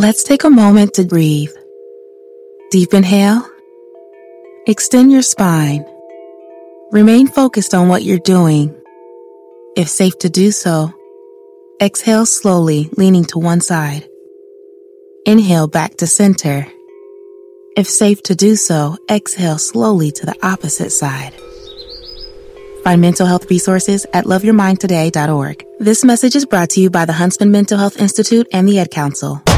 Let's take a moment to breathe. Deep inhale. Extend your spine. Remain focused on what you're doing. If safe to do so, exhale slowly, leaning to one side. Inhale back to center. If safe to do so, exhale slowly to the opposite side. Find mental health resources at loveyourmindtoday.org. This message is brought to you by the Huntsman Mental Health Institute and the Ad Council.